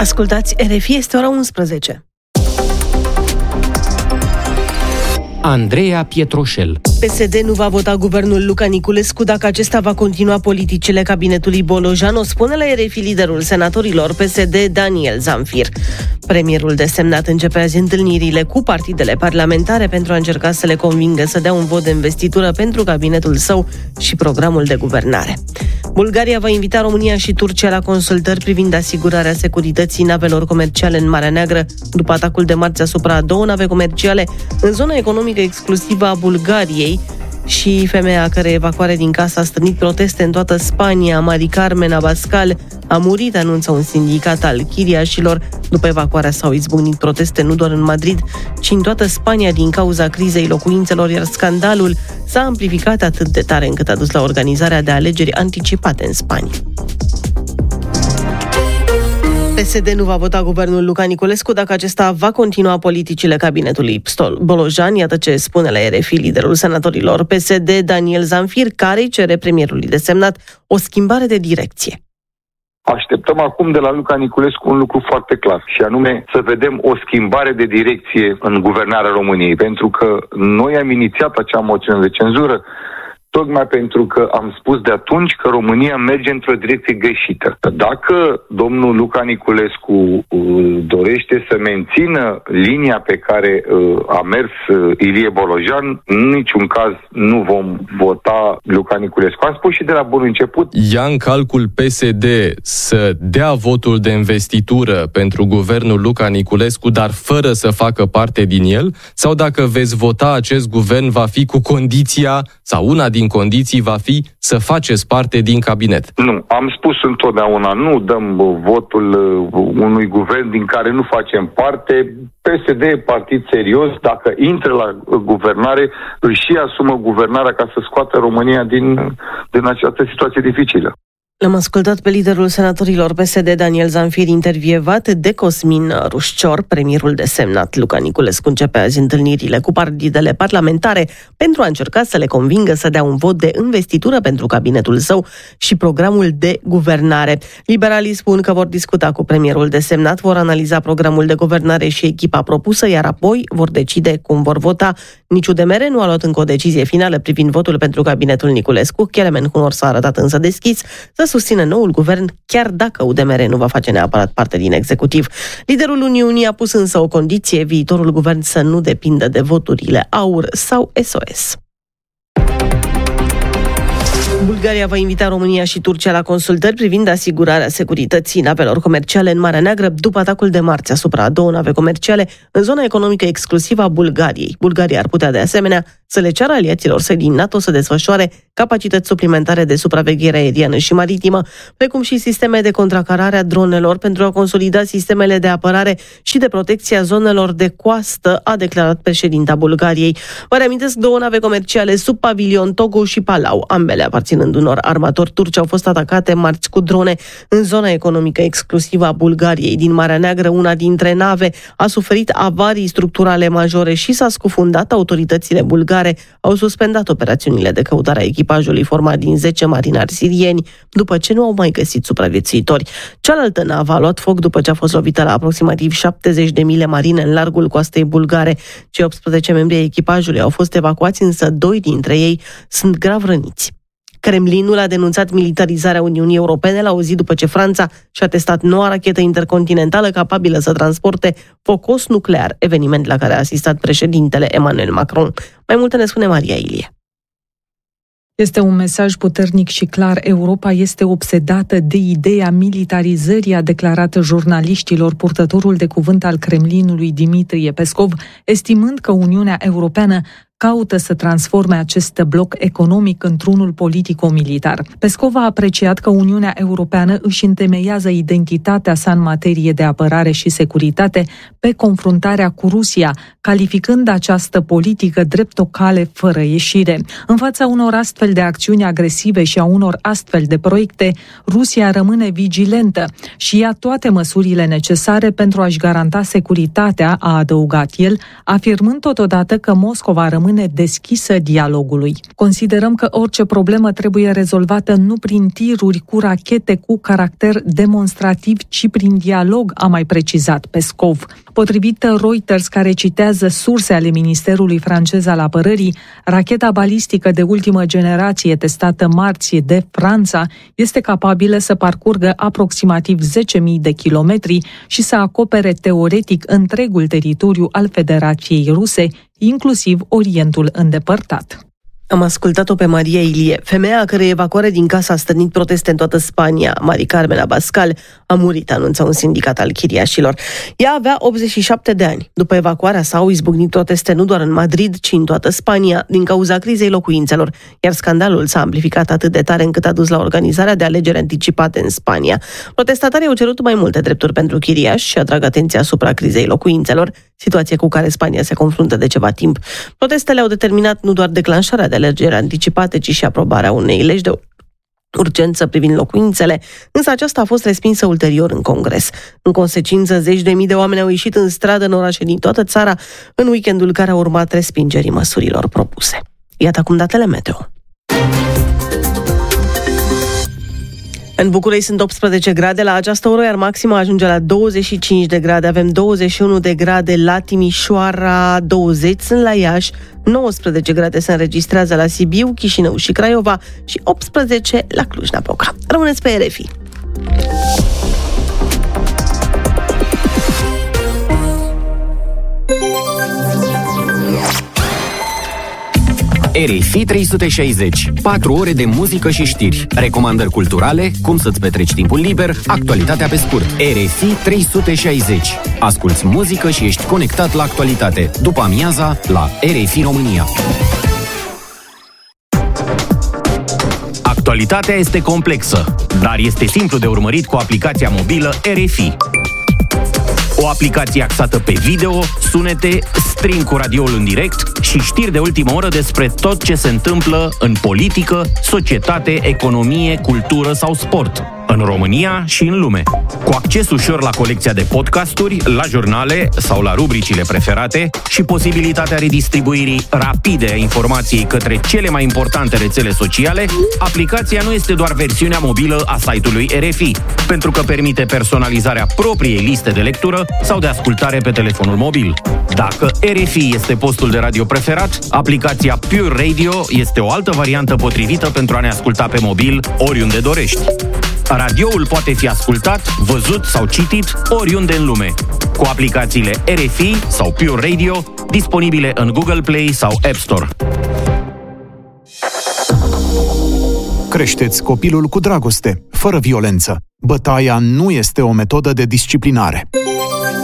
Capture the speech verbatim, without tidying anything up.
Ascultați R F I, este ora unsprezece. Andreea Pietroșel. P S D nu va vota guvernul Luca Niculescu dacă acesta va continua politicile cabinetului Bolojan, o spune la R F I liderul senatorilor P S D Daniel Zamfir. Premierul desemnat începe azi întâlnirile cu partidele parlamentare pentru a încerca să le convingă să dea un vot de investitură pentru cabinetul său și programul de guvernare. Bulgaria va invita România și Turcia la consultări privind asigurarea securității navelor comerciale în Marea Neagră, după atacul de marți asupra a două nave comerciale în zona economică exclusivă a Bulgariei și femeia a cărei evacuare din casă a stârnit proteste în toată Spania. Mari Carmen Abascal a murit, anunță un sindicat al chiriașilor. După evacuarea s-au izbucnit proteste nu doar în Madrid, ci în toată Spania din cauza crizei locuințelor, iar scandalul s-a amplificat atât de tare încât a dus la organizarea de alegeri anticipate în Spania. P S D nu va vota guvernul Luca Niculescu dacă acesta va continua politicile cabinetului Bolojan, iată ce spune la R F I liderul senatorilor P S D Daniel Zamfir, care îi cere premierului desemnat o schimbare de direcție. Așteptăm acum de la Luca Niculescu un lucru foarte clar, și anume să vedem o schimbare de direcție în guvernarea României, pentru că noi am inițiat acea moțiune de cenzură tocmai pentru că am spus de atunci că România merge într-o direcție greșită. Dacă domnul Luca Niculescu uh, dorește să mențină linia pe care uh, a mers uh, Ilie Bolojan, în niciun caz nu vom vota Luca Niculescu. Am spus și de la bun început. Ia în calcul P S D să dea votul de investitură pentru guvernul Luca Niculescu, dar fără să facă parte din el? Sau dacă veți vota acest guvern, va fi cu condiția, sau una din condiții va fi să faceți parte din cabinet? Nu, am spus întotdeauna, nu dăm votul unui guvern din care nu facem parte. P S D e partid serios, dacă intră la guvernare, își și asumă guvernarea ca să scoată România din, din această situație dificilă. L-am ascultat pe liderul senatorilor P S D Daniel Zamfir, intervievat de Cosmin Rușcior. Premierul desemnat Luca Niculescu începe azi întâlnirile cu partidele parlamentare pentru a încerca să le convingă să dea un vot de investitură pentru cabinetul său și programul de guvernare. Liberalii spun că vor discuta cu premierul desemnat, vor analiza programul de guvernare și echipa propusă, iar apoi vor decide cum vor vota. Nici U D M R nu a luat încă o decizie finală privind votul pentru cabinetul Niculescu. Kelemen Hunor s-a arătat însă deschis să susține noul guvern, chiar dacă U D M R nu va face neapărat parte din executiv. Liderul Uniunii a pus însă o condiție: viitorul guvern să nu depindă de voturile AUR sau S O S. Bulgaria va invita România și Turcia la consultări privind asigurarea securității navelor comerciale în Marea Neagră după atacul de marți asupra a două nave comerciale în zona economică exclusivă a Bulgariei. Bulgaria ar putea de asemenea să le ceară aliaților săi din NATO să desfășoare capacități suplimentare de supraveghere aeriană și maritimă, precum și sisteme de contracarare a dronelor pentru a consolida sistemele de apărare și de protecție a zonelor de coastă, a declarat președinta Bulgariei. Vă reamintesc, două nave comerciale sub pavilion Togo și Palau, ambele aparținând unor armatori turci, au fost atacate marți cu drone în zona economică exclusivă a Bulgariei din Marea Neagră. Una dintre nave a suferit avarii structurale majore și s-a scufundat. Autoritățile bulgare au suspendat operațiunile de căutare a echipajului format din zece marinari sirieni după ce nu au mai găsit supraviețuitori. Cealaltă navă a luat foc după ce a fost lovită la aproximativ șaptezeci de mile marine în largul coastei bulgare. Cei optsprezece membri ai echipajului au fost evacuați, însă doi dintre ei sunt grav răniți. Kremlinul a denunțat militarizarea Uniunii Europene la o zi după ce Franța și-a testat noua rachetă intercontinentală capabilă să transporte focos nuclear, eveniment la care a asistat președintele Emmanuel Macron. Mai multe ne spune Maria Ilie. Este un mesaj puternic și clar. Europa este obsedată de ideea militarizării, a declarat jurnaliștilor purtătorul de cuvânt al Kremlinului Dimitrie Peskov, estimând că Uniunea Europeană caută să transforme acest bloc economic într-unul politico-militar. Peskov a apreciat că Uniunea Europeană își întemeiază identitatea sa în materie de apărare și securitate pe confruntarea cu Rusia, calificând această politică drept o cale fără ieșire. În fața unor astfel de acțiuni agresive și a unor astfel de proiecte, Rusia rămâne vigilentă și ia toate măsurile necesare pentru a-și garanta securitatea, a adăugat el, afirmând totodată că Moscova rămâne rămâne deschisă dialogului. Considerăm că orice problemă trebuie rezolvată nu prin tiruri cu rachete cu caracter demonstrativ, ci prin dialog, a mai precizat Peskov. Potrivit Reuters, care citează surse ale Ministerului francez al Apărării, racheta balistică de ultimă generație testată marți de Franța este capabilă să parcurgă aproximativ zece mii de kilometri și să acopere teoretic întregul teritoriu al Federației Ruse, inclusiv Orientul îndepărtat. Am ascultat-o pe Maria Ilie, femeia a cărei evacuare din casă a stârnit proteste în toată Spania. Mari Carmen Abascal a murit, anunță un sindicat al chiriașilor. Ea avea optzeci și șapte de ani. După evacuarea sa au izbucnit proteste nu doar în Madrid, ci în toată Spania, din cauza crizei locuințelor, iar scandalul s-a amplificat atât de tare încât a dus la organizarea de alegeri anticipate în Spania. Protestatarii au cerut mai multe drepturi pentru chiriași și atrag atenția asupra crizei locuințelor, situație cu care Spania se confruntă de ceva timp. Protestele au determinat nu doar declanșarea de alegeri anticipate, ci și aprobarea unei legi de urgență privind locuințele, însă aceasta a fost respinsă ulterior în Congres. În consecință, zeci de mii de oameni au ieșit în stradă în orașe din toată țara în weekendul care a urmat respingerii măsurilor propuse. Iată acum datele meteo. În București sunt optsprezece grade la această oră, iar maxima ajunge la douăzeci și cinci de grade. Avem douăzeci și unu de grade la Timișoara, douăzeci sunt la Iași, nouăsprezece grade se înregistrează la Sibiu, Chișinău și Craiova și optsprezece la Cluj-Napoca. Rămâneți pe R F I. R F I trei sute șaizeci. patru ore de muzică și știri, recomandări culturale, cum să-ți petreci timpul liber, actualitatea pe scurt. R F I trei sute șaizeci. Asculți muzică și ești conectat la actualitate. După amiaza, la R F I România. Actualitatea este complexă, dar este simplu de urmărit cu aplicația mobilă R F I. O aplicație axată pe video, sunete, stream cu radioul în direct și știri de ultimă oră despre tot ce se întâmplă în politică, societate, economie, cultură sau sport, în România și în lume. Cu acces ușor la colecția de podcasturi, la jurnale sau la rubricile preferate și posibilitatea redistribuirii rapide a informației către cele mai importante rețele sociale, aplicația nu este doar versiunea mobilă a site-ului R F I, pentru că permite personalizarea propriei liste de lectură sau de ascultare pe telefonul mobil. Dacă R F I este postul de radio preferat, aplicația Pure Radio este o altă variantă potrivită pentru a ne asculta pe mobil oriunde dorești. Radioul poate fi ascultat, văzut sau citit oriunde în lume, cu aplicațiile R F I sau Pure Radio, disponibile în Google Play sau App Store. Creșteți copilul cu dragoste, fără violență. Bătaia nu este o metodă de disciplinare.